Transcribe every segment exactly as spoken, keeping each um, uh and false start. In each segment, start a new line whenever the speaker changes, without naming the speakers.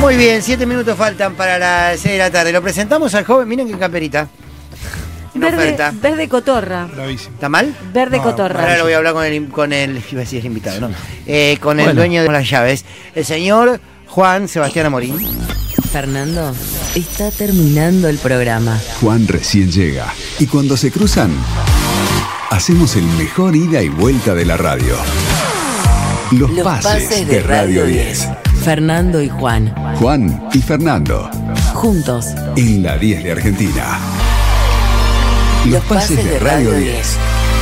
Muy bien, siete minutos faltan para las seis de la tarde. Lo presentamos al joven, miren qué camperita. Una
Verde,
oferta.
verde cotorra.
Bravísimo.
¿Está mal?
Verde
No,
cotorra.
Ahora lo voy a hablar con el, con el, iba a decir el invitado, ¿no? Eh, con el
Bueno.
dueño de las llaves, el señor Juan Sebastián Amorín.
Fernando, está terminando el programa.
Juan recién llega y cuando se cruzan, hacemos el mejor ida y vuelta de la radio. Los,
Los
pases,
pases
de
de
Radio
Radio
diez.
Fernando y Juan,
Juan y Fernando
juntos.
en la diez de Argentina. Los, pases, de Radio diez.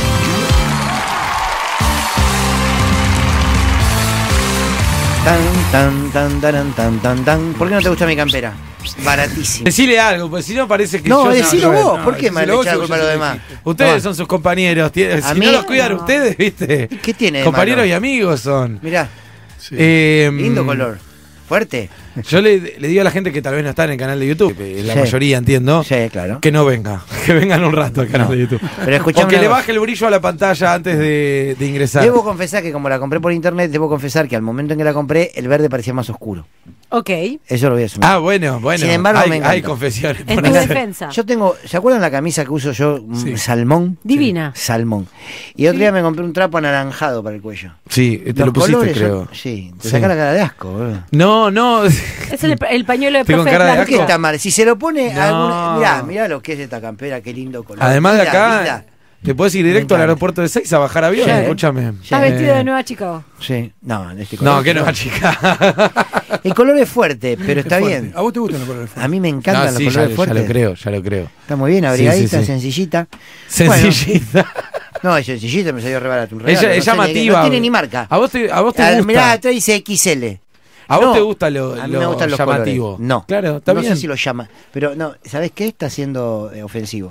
Tan, tan, tan, tan, tan, tan, tan. ¿Por qué no te gusta mi campera? Baratísimo.
Decile algo, pues si no parece que
No,
yo...
decilo
yo-
vos,
no,
¿por qué me
decilo
le
vos,
echás la
yo-
culpa a
yo
los
sé
demás?
que- Ustedes
No.
son sus compañeros. tiene-
A
Si
mí-
no los cuidan
No.
ustedes, ¿viste?
¿Qué tiene de
Compañeros
malo?
y amigos son.
Mirá,
Eh,
lindo color. Fuerte.
Yo le, le digo a la gente que tal vez no está en el canal de YouTube, eh, la
Sí.
mayoría entiendo,
Sí, claro.
que no venga, que vengan un rato al canal
No.
de YouTube.
Pero escuchame
O que
una
le
cosa.
baje el brillo a la pantalla antes de, de ingresar.
Debo confesar que como la compré por internet, debo confesar que al momento en que la compré, el verde parecía más oscuro.
Ok.
Eso lo voy a asumir.
Ah, bueno, bueno.
Sin embargo,
hay,
me encanta.
hay confesiones.
En
por
tu
hacer.
defensa.
Yo tengo, ¿se acuerdan la camisa que uso yo? Mm,
Sí.
Salmón.
Divina.
Salmón. Y otro día me compré un trapo anaranjado para el cuello.
Sí, te
Los
lo pusiste,
colores
creo.
son- sí, te
Sí.
saca la cara de asco, boludo.
No, no.
Es el, el pañuelo de
Estoy con
profe
cara de
¿Por qué
asco.
está mal? Si se lo pone
No.
algún... Mirá, mirá lo que es esta campera, qué lindo color.
Además de
Linda,
acá,
linda.
te puedes ir directo
Me
al
encanta.
aeropuerto de Seiza a bajar avión,
Sí.
escúchame.
Estás
Sí.
vestido de Nueva Chicago.
Sí, no, en este color.
No, que no, chica.
El color es fuerte, pero está
Ah,
bien.
Oh.
Ah,
¿A vos te gustan los colores
A
fuertes?
mí me encantan
No,
los
sí, ya,
colores
ya
fuertes.
lo creo, ya lo creo.
Está muy bien, abrigadita,
Sí, sí, sí.
sencillita.
Sencillita.
No, es sencillita, me salió re barato. Un regalo,
Ella
no
es
sé ni qué-
llamativa.
No tiene ni marca.
A vos te, a vos te
Ah,
gusta.
mirá, atrás dice X L.
A vos
No,
te gusta lo,
a mí
lo
me gustan los
llamativo.
colores. No.
Claro, está
no
bien.
sé si lo llama. Pero no, ¿sabés qué? Está siendo eh, ofensivo.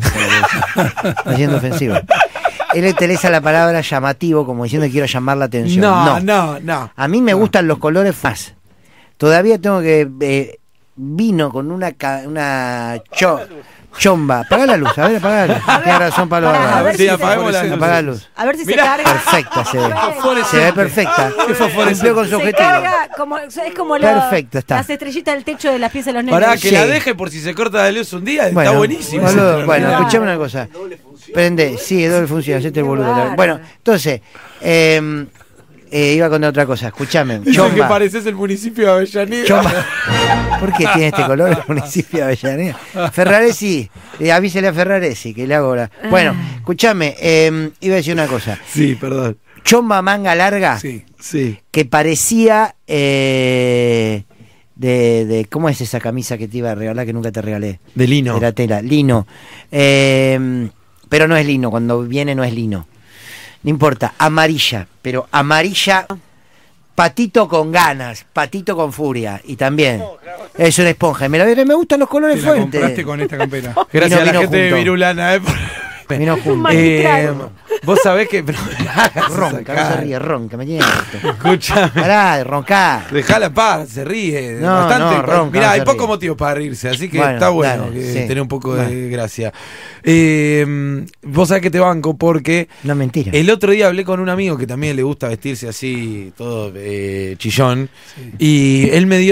Está siendo ofensivo. Él utiliza la palabra llamativo como diciendo que quiero llamar la atención.
No,
No.
no, no.
A mí me gustan los colores más. Todavía tengo que... eh, vino con una ca- una cho- chomba. Apaga la luz, a ver, apaga la luz. Tienes razón, Pablo.
Pará,
Bárbaro.
a ver
Sí,
si se-
apaguemos la luz.
Apaga la luz.
A ver si
Mirá.
se carga.
Perfecta se ve.
Fosforescente.
Se ve perfecta. Cumplió con su
Se
objetivo.
carga como, es como lo-
Perfecto, está.
las estrellitas del techo de las piezas de los nenes.
Pará, que
Sí.
la deje por si se corta la luz un día,
Bueno,
está buenísimo.
boludo,
ese
bueno,
Claro.
escuchame una cosa. Prende, sí, es doble función, hacete el boludo.
Bárbaro.
Bueno, entonces, eh, eh, iba a contar otra cosa, escuchame.
Dice que
Chomba.
pareces el municipio de Avellaneda.
Chomba. ¿Por qué tiene este color el municipio de Avellaneda? Ferraresi, eh, avísele a Ferraresi que le hago la... Bueno, escuchame, eh, iba a decir una cosa.
Sí, perdón.
Chomba manga larga,
Sí, sí.
que parecía eh, de, de... ¿Cómo es esa camisa que te iba a regalar que nunca te regalé?
De lino.
De la tela, lino. Eh, pero no es lino, cuando viene no es lino. No importa, amarilla, pero amarilla, patito con ganas, patito con furia. Y también es una esponja. Y me, la, me gustan los colores
Te la compraste
fuertes.
con esta campera.
Gracias
Vino-
a la
vino
gente de
junto.
Virulana. Eh, por-
Vino junto.
magistral.
vos sabés que... pero me hagas
Ronca, no
sacar.
se ríe, ronca, me tiene harto.
Escúchame.
Pará de roncar.
Dejala en paz, se ríe.
No,
bastante.
no, ronca,
Mirá,
no
hay
se
pocos
ríe.
motivos para reírse, así que
Bueno,
está bueno
dale,
que
sí.
tener un poco de
Bueno.
gracia. Eh, vos sabés que te banco porque
No, mentira.
el otro día hablé con un amigo que también le gusta vestirse así, todo eh, chillón, y él me dio